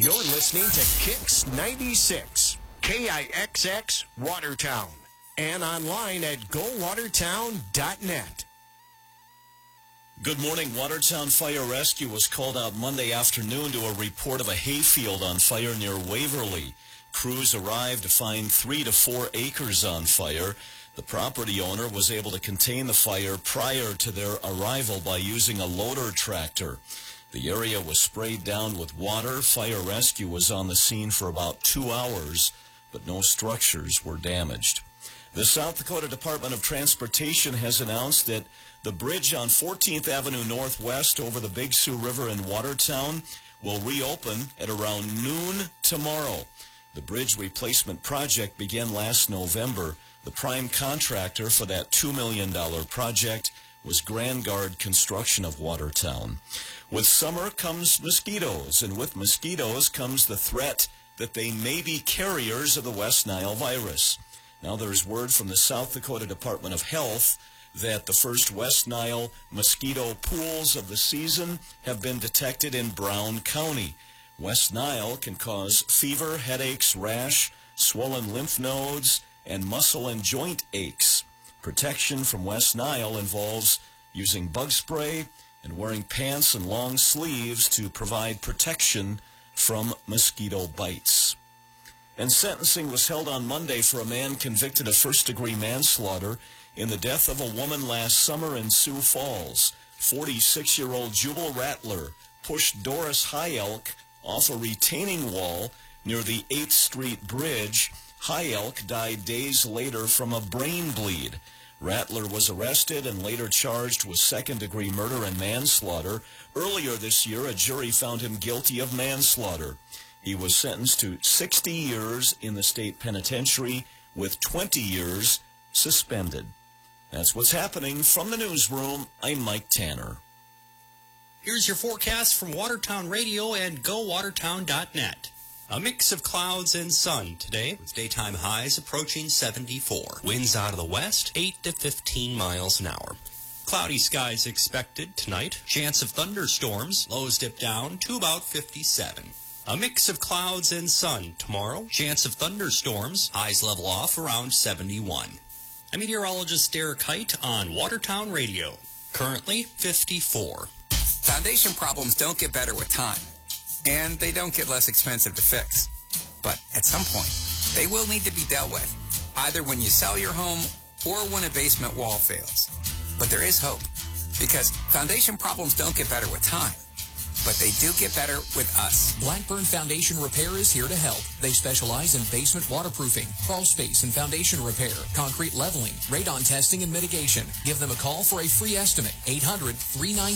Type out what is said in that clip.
You're listening to Kix 96, KIXX Watertown, and online at gowatertown.net. Good morning. Watertown Fire Rescue was called out Monday afternoon to a report of a hayfield on fire near Waverly. Crews arrived to find 3 to 4 acres on fire. The property owner was able to contain the fire prior to their arrival by using a loader tractor. The area was sprayed down with water. Fire rescue was on the scene for about 2 hours, but no structures were damaged. The South Dakota Department of Transportation has announced that the bridge on 14th Avenue Northwest over the Big Sioux River in Watertown will reopen at around noon tomorrow. The bridge replacement project began last November. The prime contractor for that $2 million project was Grand Guard Construction of Watertown. With summer comes mosquitoes, and with mosquitoes comes the threat that they may be carriers of the West Nile virus. Now there's word from the South Dakota Department of Health that the first West Nile mosquito pools of the season have been detected in Brown County. West Nile can cause fever, headaches, rash, swollen lymph nodes, and muscle and joint aches. Protection from West Nile involves using bug spray and wearing pants and long sleeves to provide protection from mosquito bites. And sentencing was held on Monday for a man convicted of first-degree manslaughter in the death of a woman last summer in Sioux Falls. 46-year-old Jubal Rattler pushed Doris High Elk off a retaining wall near the 8th Street Bridge. High Elk died days later from a brain bleed. Rattler was arrested and later charged with second-degree murder and manslaughter. Earlier this year, a jury found him guilty of manslaughter. He was sentenced to 60 years in the state penitentiary with 20 years suspended. That's what's happening from the newsroom. I'm Mike Tanner. Here's your forecast from Watertown Radio and gowatertown.net. A mix of clouds and sun today, with daytime highs approaching 74. Winds out of the west, 8 to 15 miles an hour. Cloudy skies expected tonight. Chance of thunderstorms. Lows dip down to about 57. A mix of clouds and sun tomorrow. Chance of thunderstorms. Highs level off around 71. I'm meteorologist Derek Height on Watertown Radio. Currently 54. Foundation problems don't get better with time, and they don't get less expensive to fix. But at some point, they will need to be dealt with, either when you sell your home or when a basement wall fails. But there is hope, because foundation problems don't get better with time, but they do get better with us. Blackburn Foundation Repair is here to help. They specialize in basement waterproofing, crawl space and foundation repair, concrete leveling, radon testing and mitigation. Give them a call for a free estimate. 800-390